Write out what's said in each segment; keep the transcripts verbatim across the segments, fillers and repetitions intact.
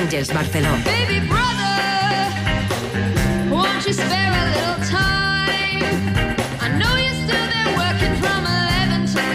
Àngels Barceló. Baby brother, won't you spare a little time? I know you're still there working from eleven to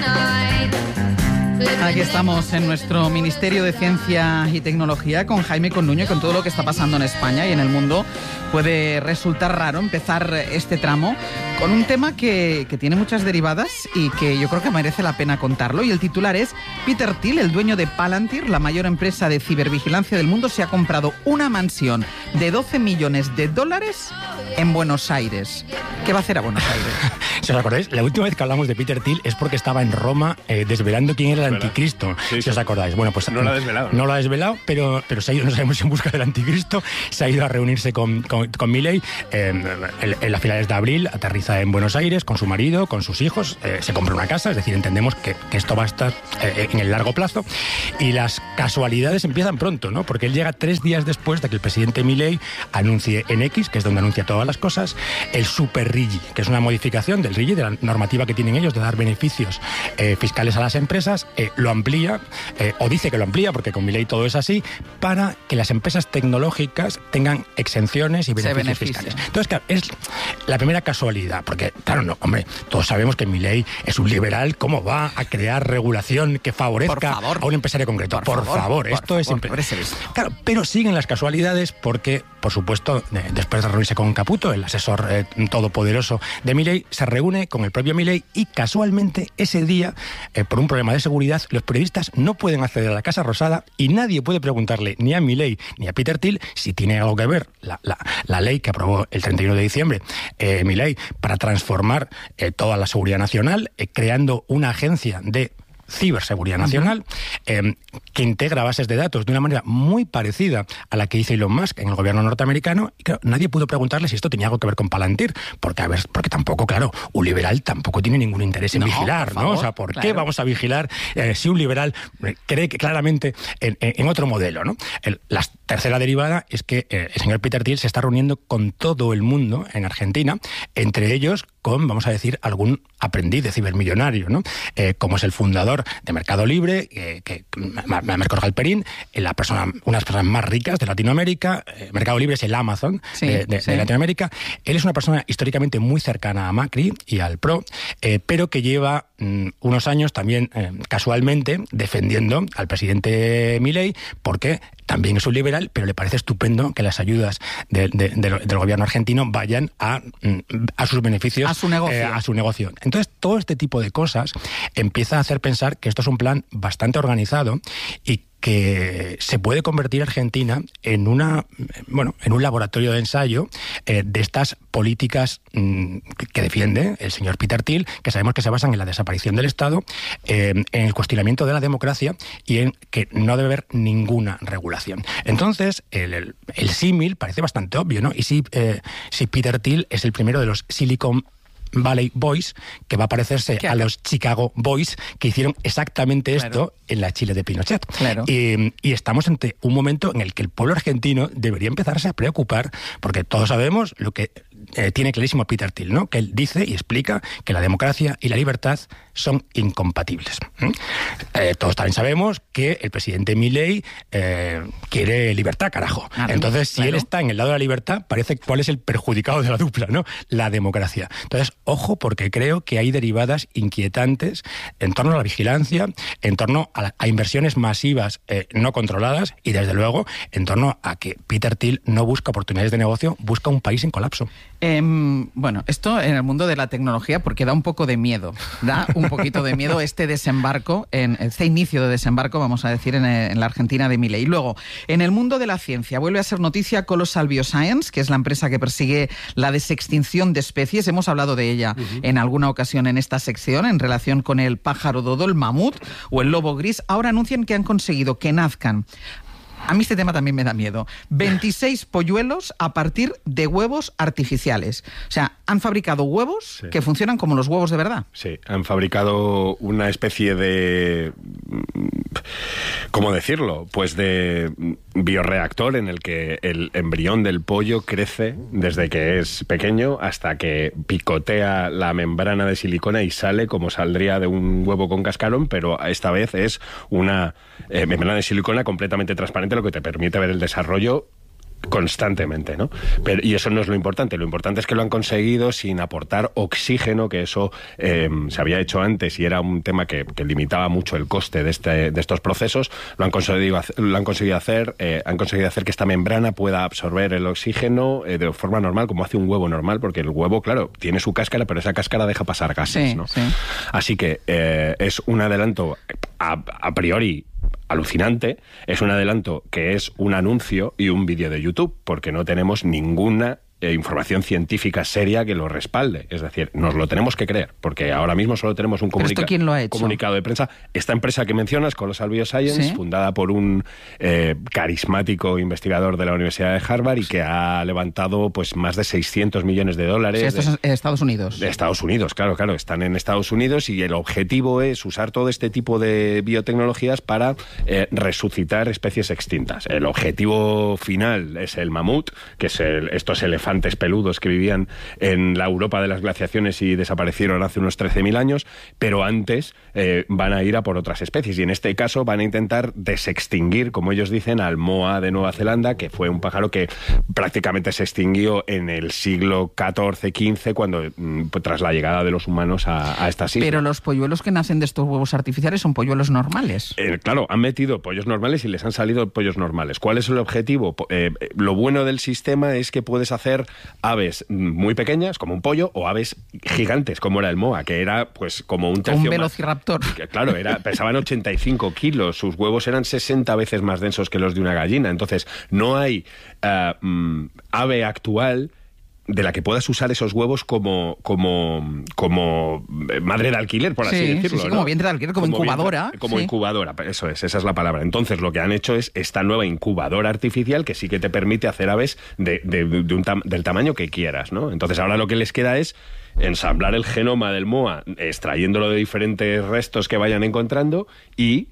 nine. Aquí estamos en nuestro Ministerio de Ciencia y Tecnología con Jaime Connuño y con todo lo que está pasando en España y en el mundo. Puede resultar raro empezar este tramo con un tema que, que tiene muchas derivadas y que yo creo que merece la pena contarlo. Y el titular es: Peter Thiel, el dueño de Palantir, la mayor empresa de cibervigilancia del mundo, se ha comprado una mansión de doce millones de dólares en Buenos Aires. ¿Qué va a hacer a Buenos Aires? Si os acordáis, la última vez que hablamos de Peter Thiel es porque estaba en Roma eh, desvelando quién era el anticristo. Sí, si sí. os acordáis. Bueno, pues no lo ha desvelado. No, no lo ha desvelado, pero, pero se ha ido, no sabemos, en busca del anticristo. Se ha ido a reunirse con, con, con Milei. Eh, en, en las finales de abril aterriza en Buenos Aires con su marido, con sus hijos. Eh, se compra una casa, es decir, entendemos que, que esto va a estar eh, en el largo plazo. Y las casualidades empiezan pronto, ¿no? Porque él llega tres días después de que el presidente Milei anuncie en X, que es donde anuncia todas las cosas, el Super R I G I, que es una modificación del R I G I, de la normativa que tienen ellos de dar beneficios eh, fiscales a las empresas. Eh, lo amplía, eh, o dice que lo amplía, porque con Milei todo es así, para que las empresas tecnológicas tengan exenciones y beneficios fiscales. Entonces, claro, es la primera casualidad, porque, claro, no, hombre, todos sabemos que Milei es un liberal. ¿Cómo va a crear regulación que favorezca a un empresario concreto? Por, por favor, favor, esto por es... Favor, impre- claro, pero siguen las casualidades porque, por supuesto, eh, después de reunirse con Caputo, el asesor eh, todopoderoso de Milei, se reúne con el propio Milei y casualmente ese día, eh, por un problema de seguridad, los periodistas no pueden acceder a la Casa Rosada y nadie puede preguntarle ni a Milei ni a Peter Thiel si tiene algo que ver la, la, la ley que aprobó el treinta y uno de diciembre eh, Milei para transformar eh, toda la seguridad nacional, eh, creando una agencia de ciberseguridad nacional, eh, que integra bases de datos de una manera muy parecida a la que hizo Elon Musk en el gobierno norteamericano. Y claro, nadie pudo preguntarle si esto tenía algo que ver con Palantir, porque a ver, porque tampoco, claro, un liberal tampoco tiene ningún interés en no, vigilar, favor, ¿no? O sea, ¿por claro. qué vamos a vigilar eh, si un liberal cree que claramente en, en otro modelo, ¿no? El, la tercera derivada es que eh, el señor Peter Thiel se está reuniendo con todo el mundo en Argentina, entre ellos con, vamos a decir, algún aprendiz de cibermillonario, ¿no? Eh, como es el fundador de Mercado Libre, eh, que Mercado Galperín, la persona, una de las personas más ricas de Latinoamérica. eh, Mercado Libre es el Amazon sí, de, de, sí. de Latinoamérica. Él es una persona históricamente muy cercana a Macri y al P R O, eh, pero que lleva mm, unos años también, eh, casualmente, defendiendo al presidente Milei, porque también es un liberal, pero le parece estupendo que las ayudas de, de, de, del gobierno argentino vayan a, a sus beneficios, a su negocio. Eh, a su negocio. Entonces, todo este tipo de cosas empieza a hacer pensar que esto es un plan bastante organizado y que se puede convertir Argentina en una, bueno, en un laboratorio de ensayo eh, de estas políticas mmm, que, que defiende el señor Peter Thiel, que sabemos que se basan en la desaparición del Estado, eh, en el cuestionamiento de la democracia y en que no debe haber ninguna regulación. Entonces, el, el, el símil parece bastante obvio, ¿no? Y si, eh, si Peter Thiel es el primero de los Silicon Valley Boys, que va a parecerse a los Chicago Boys, que hicieron exactamente esto claro. en la Chile de Pinochet. Claro. Y, y estamos ante un momento en el que el pueblo argentino debería empezarse a preocupar, porque todos sabemos lo que eh, tiene clarísimo Peter Thiel, ¿no? Que él dice y explica que la democracia y la libertad son incompatibles. ¿Mm? Eh, todos también sabemos que el presidente Milei eh, quiere libertad, carajo. Claro. Entonces, si claro. él está en el lado de la libertad, parece cuál es el perjudicado de la dupla, ¿no? La democracia. Entonces, ojo, porque creo que hay derivadas inquietantes en torno a la vigilancia, en torno a, la, a inversiones masivas eh, no controladas y, desde luego, en torno a que Peter Thiel no busca oportunidades de negocio, busca un país en colapso. Eh, bueno, esto en el mundo de la tecnología, porque da un poco de miedo, da un poquito de miedo este desembarco, en este inicio de desembarco, vamos a decir, en, en la Argentina de Milei. Y luego, en el mundo de la ciencia, vuelve a ser noticia Colossal Bioscience, que es la empresa que persigue la desextinción de especies. Hemos hablado de ella uh-huh. en alguna ocasión en esta sección, en relación con el pájaro dodo, el mamut o el lobo gris. Ahora anuncian que han conseguido que nazcan, a mí este tema también me da miedo, veintiséis polluelos a partir de huevos artificiales. O sea, han fabricado huevos sí. que funcionan como los huevos de verdad. Sí, han fabricado una especie de... ¿Cómo decirlo? Pues de bioreactor en el que el embrión del pollo crece desde que es pequeño hasta que picotea la membrana de silicona y sale como saldría de un huevo con cascarón, pero esta vez es una eh, membrana de silicona completamente transparente lo que te permite ver el desarrollo constantemente, ¿no? Pero, y eso no es lo importante. Lo importante es que lo han conseguido sin aportar oxígeno, que eso eh, se había hecho antes y era un tema que, que limitaba mucho el coste de, este, de estos procesos. Lo han conseguido, lo han conseguido hacer, eh, han conseguido hacer que esta membrana pueda absorber el oxígeno eh, de forma normal, como hace un huevo normal, porque el huevo, claro, tiene su cáscara, pero esa cáscara deja pasar gases, sí, ¿no? Sí. Así que eh, es un adelanto a, a priori alucinante, es un adelanto que es un anuncio y un vídeo de YouTube, porque no tenemos ninguna eh, información científica seria que lo respalde. Es decir, nos lo tenemos que creer, porque ahora mismo solo tenemos un comunica- ¿Esto quién lo ha hecho? comunicado de prensa. Esta empresa que mencionas, Colossal Bioscience, ¿Sí? fundada por un eh, carismático investigador de la Universidad de Harvard y que ha levantado pues más de seiscientos millones de dólares. Sí, esto de, es en Estados Unidos. de Estados Unidos, claro, claro. Están en Estados Unidos y el objetivo es usar todo este tipo de biotecnologías para eh, resucitar especies extintas. El objetivo final es el mamut, que es el, estos elefantes peludos que vivían en la Europa de las glaciaciones y desaparecieron hace unos trece mil años, pero antes eh, van a ir a por otras especies y en este caso van a intentar desextinguir, como ellos dicen, al moa de Nueva Zelanda, que fue un pájaro que prácticamente se extinguió en el siglo catorce quince, cuando mm, tras la llegada de los humanos a, a estas islas. Pero los polluelos que nacen de estos huevos artificiales son polluelos normales. Eh, claro, han metido pollos normales y les han salido pollos normales. ¿Cuál es el objetivo? Eh, lo bueno del sistema es que puedes hacer aves muy pequeñas, como un pollo, o aves gigantes, como era el moa, que era pues como un tercio Un más- velociraptor. que, claro, era, pesaban ochenta y cinco kilos, sus huevos eran sesenta veces más densos que los de una gallina. Entonces, no hay uh, mm, ave actual de la que puedas usar esos huevos como como como madre de alquiler, por así Sí, decirlo. sí, sí, ¿no? como vientre de alquiler, como incubadora, vientre- como sí. incubadora, eso es, esa es la palabra. Entonces, lo que han hecho es esta nueva incubadora artificial que sí que te permite hacer aves de, de, de un tam- del tamaño que quieras, ¿no? Entonces, ahora lo que les queda es ensamblar el genoma del moa, extrayéndolo de diferentes restos que vayan encontrando y,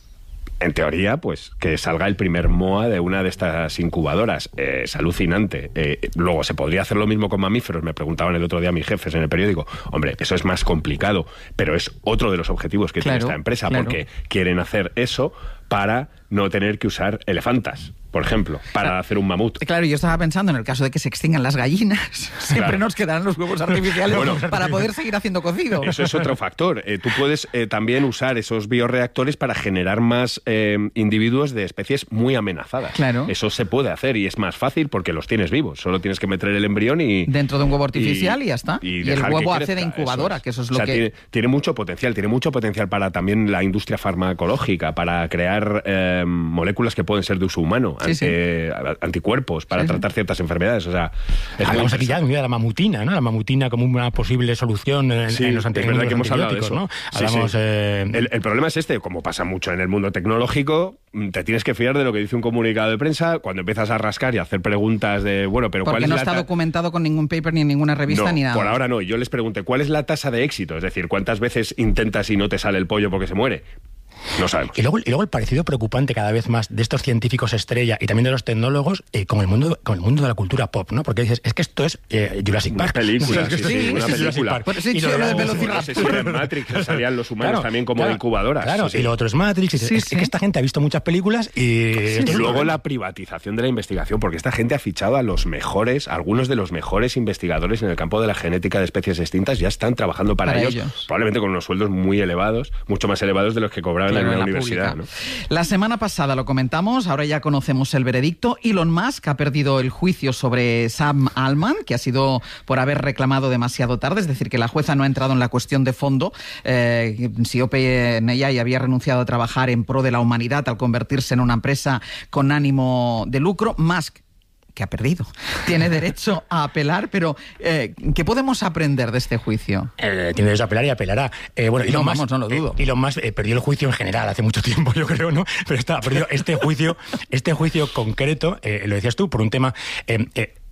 en teoría, pues que salga el primer moa de una de estas incubadoras. Eh, es alucinante. Eh, luego, ¿se podría hacer lo mismo con mamíferos? Me preguntaban el otro día mis jefes en el periódico. Hombre, eso es más complicado, pero es otro de los objetivos que Claro, tiene esta empresa, claro. porque quieren hacer eso para no tener que usar elefantas, por ejemplo, para Claro. hacer un mamut. Claro, yo estaba pensando en el caso de que se extingan las gallinas, siempre Claro. nos quedarán los huevos artificiales Bueno, para poder seguir haciendo cocido. Eso es otro factor. Eh, tú puedes eh, también usar esos bioreactores para generar más eh, individuos de especies muy amenazadas. Claro. Eso se puede hacer y es más fácil porque los tienes vivos. Solo tienes que meter el embrión y... Dentro de un huevo artificial y ya está. Y el dejar que huevo hace de crezca, incubadora, eso es. que eso es O lo sea, que- Tiene, tiene mucho potencial, tiene mucho potencial para también la industria farmacológica, para crear eh, moléculas que pueden ser de uso humano, Sí, sí. eh, anticuerpos, para Sí, sí. tratar ciertas enfermedades. O sea, es muy Hablamos aquí ya interesante. de la mamutina, ¿no? La mamutina como una posible solución en, Sí, en los es ante- verdad en que los hemos hablado de antibióticos, eso. ¿no? Sí, Hablamos... sí. eh, El, el problema es este, como pasa mucho en el mundo tecnológico, te tienes que fiar de lo que dice un comunicado de prensa cuando empiezas a rascar y a hacer preguntas de, bueno, pero ¿cuál Porque es no la está ta- documentado con ningún paper ni en ninguna revista No, ni nada. por ahora no. Y yo les pregunté, ¿cuál es la tasa de éxito? Es decir, ¿cuántas veces intentas y no te sale el pollo porque se muere? No sabemos. Y luego, y luego el parecido preocupante cada vez más de estos científicos estrella y también de los tecnólogos eh, con el mundo con el mundo de la cultura pop, ¿no? Porque dices, es que esto es eh, Jurassic Una Park. película, No, es que sí, esto sí, es- una es Jurassic película. Park. Pues sí, Y sí, lo de lo del los- velociraptor. No sé si era en Matrix, salían los humanos Claro, también como claro, de incubadoras. Claro, Sí, sí. y lo otro es Matrix. Y dices, Sí, es, sí. es que esta gente ha visto muchas películas y... esto es Y un luego problema. la privatización de la investigación, porque esta gente ha fichado a los mejores, algunos de los mejores investigadores en el campo de la genética de especies extintas, ya están trabajando para, Para ellos, ellos. probablemente con unos sueldos muy elevados, mucho más elevados de los que cobraban Claro, en en la la universidad. pública. ¿no? La semana pasada lo comentamos, ahora ya conocemos el veredicto. Elon Musk ha perdido el juicio sobre Sam Altman, que ha sido por haber reclamado demasiado tarde, es decir, que la jueza no ha entrado en la cuestión de fondo. Eh, si OpenAI había renunciado a trabajar en pro de la humanidad al convertirse en una empresa con ánimo de lucro, Musk, que ha perdido, tiene derecho a apelar, pero eh, ¿qué podemos aprender de este juicio? Eh, tiene derecho a apelar y apelará. Eh, bueno, No, Elon Musk, vamos, no lo dudo. Eh, Elon Musk eh, perdió el juicio en general hace mucho tiempo, yo creo, ¿no? Pero está, perdió este juicio, este juicio concreto, eh, lo decías tú, por un tema... Eh, eh,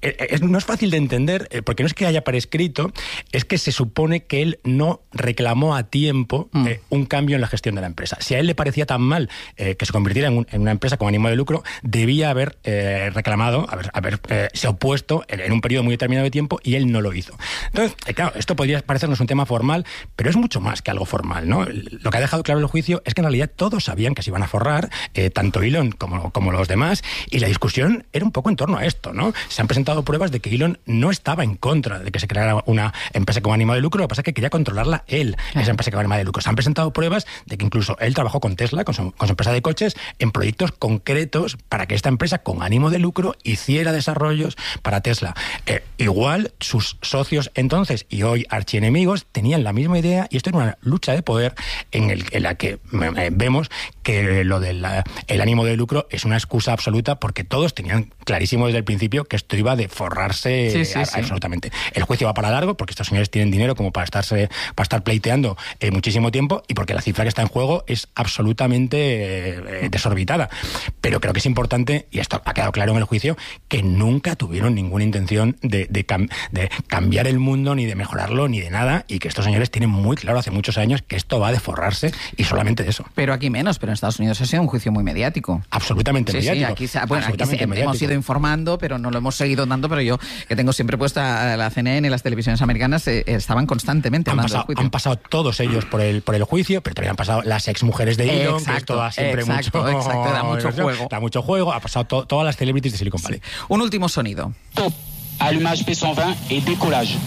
es, no es fácil de entender, eh, porque no es que haya por escrito, es que se supone que él no reclamó a tiempo mm. eh, un cambio en la gestión de la empresa. Si a él le parecía tan mal eh, que se convirtiera en, un, en una empresa con ánimo de lucro, debía haber eh, reclamado, haber, haber eh, se opuesto en, en un periodo muy determinado de tiempo, y él no lo hizo. Entonces, eh, claro, esto podría parecernos un tema formal, pero es mucho más que algo formal, ¿no? Lo que ha dejado claro el juicio es que en realidad todos sabían que se iban a forrar, eh, tanto Elon como, como los demás, y la discusión era un poco en torno a esto, ¿no? Se han presentado pruebas de que Elon no estaba en contra de que se creara una empresa con ánimo de lucro, lo que pasa es que quería controlarla él, esa empresa con ánimo de lucro. Se han presentado pruebas de que incluso él trabajó con Tesla, con su, con su empresa de coches, en proyectos concretos para que esta empresa con ánimo de lucro hiciera desarrollos para Tesla. Eh, igual sus socios entonces y hoy archienemigos tenían la misma idea, y esto era una lucha de poder en, el, en la que eh, vemos que lo del el ánimo de lucro es una excusa absoluta, porque todos tenían clarísimo desde el principio que esto iba de forrarse sí, sí, a, sí. absolutamente. El juicio va para largo porque estos señores tienen dinero como para estarse para estar pleiteando eh, muchísimo tiempo, y porque la cifra que está en juego es absolutamente eh, desorbitada. Pero creo que es importante, y esto ha quedado claro en el juicio, que nunca tuvieron ninguna intención de, de, cam, de cambiar el mundo, ni de mejorarlo, ni de nada, y que estos señores tienen muy claro hace muchos años que esto va de forrarse, y solamente de eso. Pero aquí menos, pero en Estados Unidos ha sido un juicio muy mediático. Absolutamente sí, mediático. Sí, aquí, se, bueno, aquí se, hemos ido informando, pero no lo hemos seguido dando, pero yo, que tengo siempre puesta la C N N y las televisiones americanas, eh, estaban constantemente han hablando pasado, del juicio. Han pasado todos ellos por el, por el juicio, pero también han pasado las exmujeres de Elon, exacto, que esto da siempre exacto, mucho... Exacto, da mucho juego. Da mucho juego, ha pasado to, todas las celebrities de Silicon Valley. Sí. Un último sonido. Top, allumage P ciento veinte y décollage.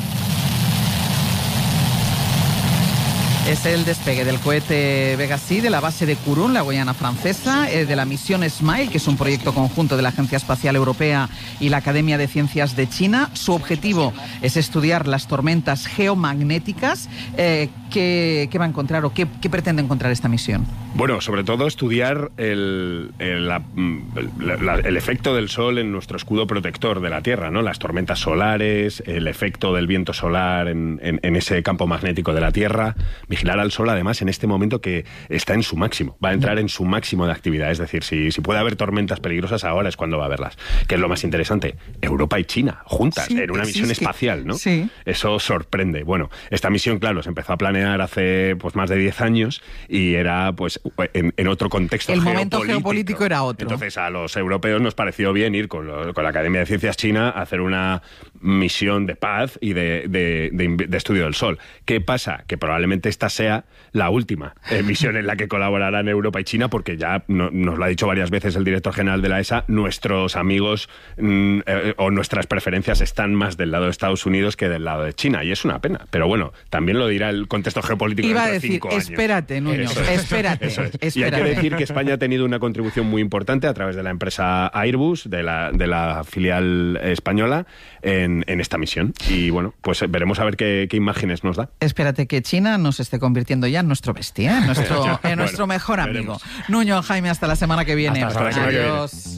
Es el despegue del cohete Vega C de la base de Kourou, la Guayana francesa, eh, de la misión SMILE, que es un proyecto conjunto de la Agencia Espacial Europea y la Academia de Ciencias de China. Su objetivo es estudiar las tormentas geomagnéticas. Eh, ¿qué, ¿Qué va a encontrar o qué, qué pretende encontrar esta misión? Bueno, sobre todo estudiar el, el, la, la, el efecto del Sol en nuestro escudo protector de la Tierra, ¿no? Las tormentas solares, el efecto del viento solar en, en, en ese campo magnético de la Tierra. Vigilar al Sol, además, en este momento que está en su máximo, va a entrar en su máximo de actividad. Es decir, si, si puede haber tormentas peligrosas, ahora es cuando va a haberlas. Que es lo más interesante, Europa y China juntas, sí, en una misión sí, espacial, ¿no? Sí. Eso sorprende. Bueno, esta misión, claro, se empezó a planear hace pues más de diez años y era pues en, en otro contexto el geopolítico. momento geopolítico era otro. Entonces a los europeos nos pareció bien ir con, lo, con la Academia de Ciencias China a hacer una misión de paz y de, de, de, de estudio del Sol. ¿Qué pasa? Que probablemente esta sea la última eh, misión en la que colaborarán Europa y China, porque ya no, nos lo ha dicho varias veces el director general de la E S A, nuestros amigos mm, eh, o nuestras preferencias están más del lado de Estados Unidos que del lado de China, y es una pena. Pero bueno, también lo dirá el contexto geopolítico. Iba dentro a decir, de cinco espérate, años. Nuño, Eso es. espérate, Eso es. espérate. Y hay que decir que España ha tenido una contribución muy importante a través de la empresa Airbus, de la, de la filial española, en, en esta misión. Y bueno, pues veremos a ver qué, qué imágenes nos da. Espérate que China nos esté convirtiendo ya en nuestro bestia, ¿eh? en nuestro, en nuestro bueno, mejor amigo. Veremos. Nuño, Jaime, hasta la semana que viene. Hasta la semana que viene. Adiós.